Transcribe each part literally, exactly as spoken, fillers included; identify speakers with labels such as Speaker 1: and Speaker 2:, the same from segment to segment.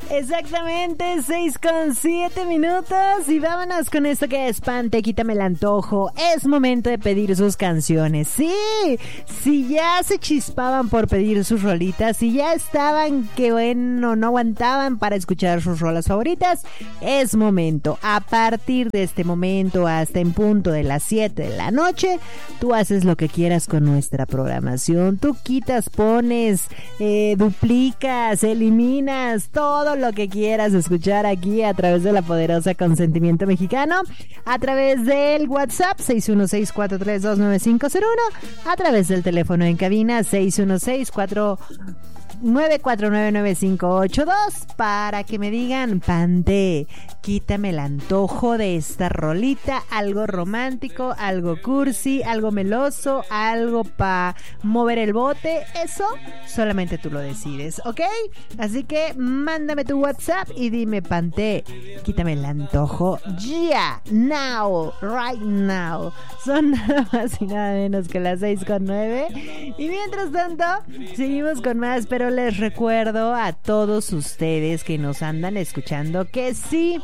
Speaker 1: Exactamente, seis con siete minutos y vámonos con esto que es Pante, quítame el antojo. Es momento de pedir sus canciones. Sí, si ya se chispaban por pedir sus rolitas, si ya estaban que bueno, no aguantaban para escuchar sus rolas favoritas, es momento. A partir de este momento hasta en punto de las siete de la noche, tú haces lo que quieras con nuestra programación. Tú quitas, pones, eh, duplicas, eliminas todo lo que quieras escuchar aquí a través de la poderosa Consentimiento Mexicano, a través del WhatsApp seis uno seis, cuatro tres dos, nueve cinco cero uno, a través del teléfono en cabina seis uno seis, cuatro nueve cuatro nueve nueve cinco ocho dos para que me digan: Pante, quítame el antojo de esta rolita, algo romántico, algo cursi, algo meloso, algo pa' mover el bote. Eso solamente tú lo decides, ¿ok? Así que mándame tu WhatsApp y dime: Pante, quítame el antojo ya, yeah, now, right now. Son nada más y nada menos que las seis con nueve y mientras tanto seguimos con más, pero les recuerdo a todos ustedes que nos andan escuchando que sí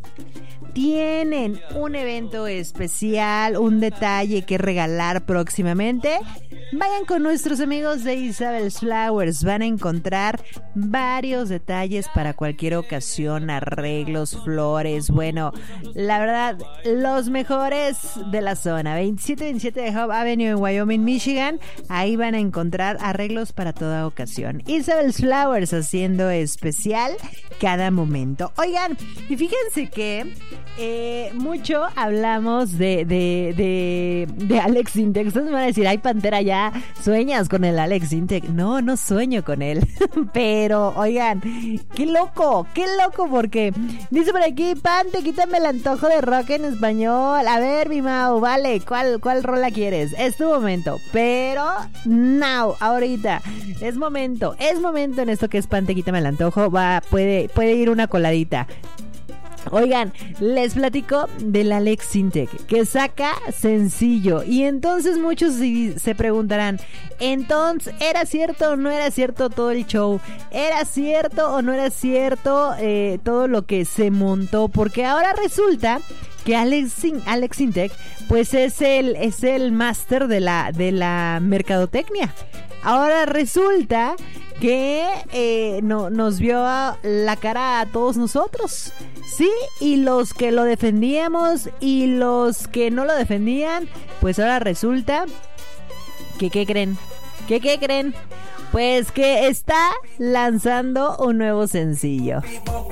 Speaker 1: tienen un evento especial, un detalle que regalar próximamente, vayan con nuestros amigos de Isabel's Flowers. Van a encontrar varios detalles para cualquier ocasión, arreglos, flores. Bueno, la verdad, los mejores de la zona. veintisiete veintisiete de Hub Avenue en Wyoming, Michigan. Ahí van a encontrar arreglos para toda ocasión. Isabel's Flowers haciendo especial cada momento. Oigan, y fíjense que Eh, mucho hablamos de de, de, de Alex Intec. Ustedes me van a decir: ay, Pantera, ya sueñas con el Alex Intec. No, no sueño con él. Pero, oigan, qué loco, qué loco, porque dice por aquí: Pante, quítame el antojo de rock en español. A ver, mi Mau, vale, ¿cuál, cuál rola quieres? Es tu momento. Pero, now, ahorita, es momento, es momento en esto que es Pante, quítame el antojo. Va, puede, puede ir una coladita. Oigan, les platico del Alex Intec, que saca sencillo. Y entonces muchos se preguntarán: entonces, ¿era cierto o no era cierto todo el show? ¿Era cierto o no era cierto eh, todo lo que se montó? Porque ahora resulta que Alex, Alex Intec pues es el, es el máster de la, de la mercadotecnia. Ahora resulta que eh, no, nos vio la cara a todos nosotros, sí, y los que lo defendíamos y los que no lo defendían, pues ahora resulta que ¿qué creen? ¿Qué qué creen? Pues que está lanzando un nuevo sencillo.